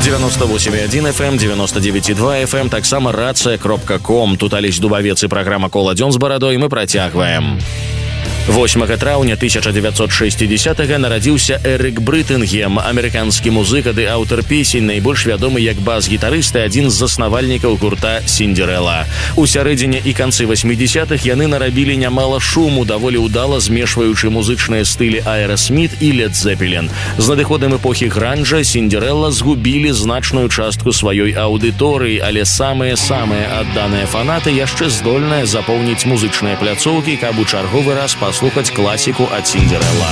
98,1 FM, 99,2 FM, таксама рацыя.ком. Тут Алесь Дубавец і праграма «Кола дзён з барадой» мы працягваем. 8 траўня 1960-га нарадзіўся Эрык Брытынгем, амерыканскі музыка ды аўтар песень, найбольш вядомы як бас-гітарыст і адзін з заснавальнікаў гурта «Сіндзерэла». У сярэдзіне і канцы 80-х яны нарабілі нямала шуму, даволі ўдала змешваючы музычныя стылі Аэрасміт і Лед Зеппелін. З надыходам эпохі гранжа «Сіндзерэла» згубілі значную частку сваёй аўдыторыі, але самыя адданыя фанаты яшчэ здольныя запоўніць музычныя пляцоўкі, каб у чарговы раз паслухаць класіку ад «Сіндзерэла».